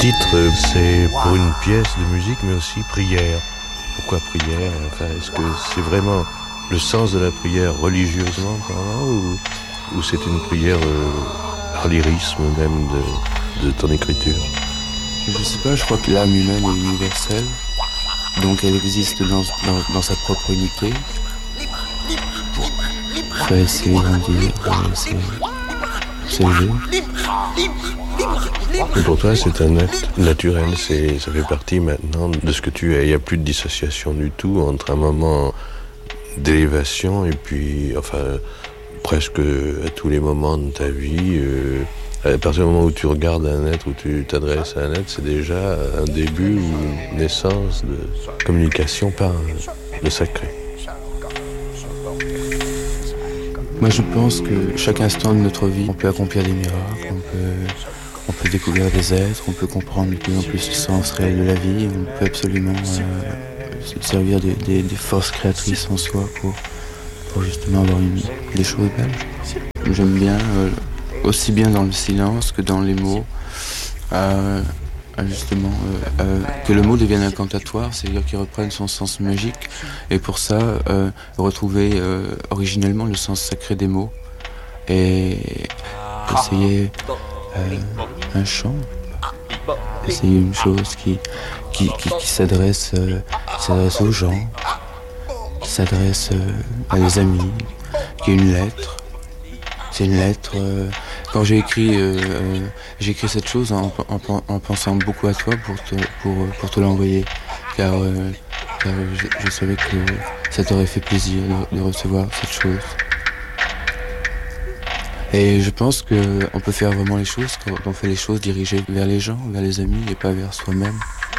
titre, c'est pour une pièce de musique, mais aussi prière. Pourquoi prière? Enfin, est-ce que c'est vraiment le sens de la prière religieusement parlant, ou c'est une prière par lyrisme même de ton écriture? Je sais pas, je crois que l'âme humaine est universelle, donc elle existe dans sa propre unité. Faut essayer grandir, faut essayer s'élever. Et pour toi, c'est un acte naturel, ça fait partie maintenant de ce que tu es. Il n'y a plus de dissociation du tout entre un moment d'élévation et puis, enfin, presque à tous les moments de ta vie. À partir du moment où tu regardes un être, où tu t'adresses à un être, c'est déjà un début ou une naissance de communication par le sacré. Moi, je pense que chaque instant de notre vie, on peut accomplir des miracles, on peut découvrir des êtres, on peut comprendre de plus en plus le sens réel de la vie, on peut absolument se servir des forces créatrices en soi pour justement avoir des choses belles. J'aime bien, aussi bien dans le silence que dans les mots, justement, que le mot devienne incantatoire, c'est-à-dire qu'il reprenne son sens magique, et pour ça, retrouver originellement le sens sacré des mots, et essayer un chant, essayer une chose qui s'adresse aux gens, qui s'adresse à des amis, qui est une lettre. C'est une lettre. Quand j'ai écrit cette chose en pensant beaucoup à toi pour te l'envoyer, car je savais que ça t'aurait fait plaisir de recevoir cette chose. Et je pense qu'on peut faire vraiment les choses quand on fait les choses dirigées vers les gens, vers les amis et pas vers soi-même.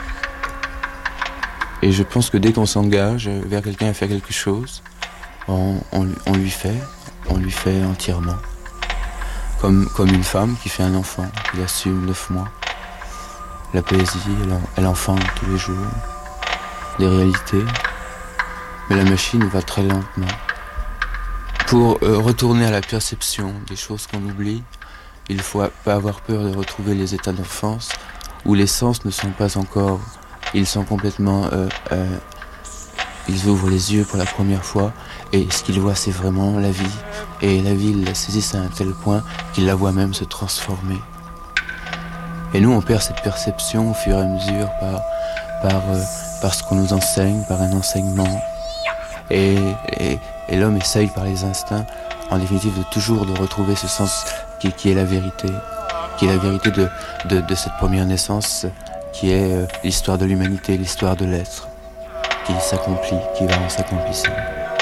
Et je pense que dès qu'on s'engage vers quelqu'un à faire quelque chose, on lui fait entièrement. Comme une femme qui fait un enfant, qui assume 9 mois. La poésie, elle enfante tous les jours des réalités, mais la machine va très lentement. Pour retourner à la perception des choses qu'on oublie, il ne faut pas avoir peur de retrouver les états d'enfance où les sens ne sont pas encore, ils sont complètement, ils ouvrent les yeux pour la première fois et ce qu'ils voient c'est vraiment la vie. Et la vie, ils la saisissent à un tel point qu'ils la voient même se transformer. Et nous, on perd cette perception au fur et à mesure par ce qu'on nous enseigne, par un enseignement. Et l'homme essaye par les instincts, en définitive, de retrouver ce sens qui est la vérité. Qui est la vérité de cette première naissance, qui est l'histoire de l'humanité, l'histoire de l'être, qui s'accomplit, qui va en s'accomplissant.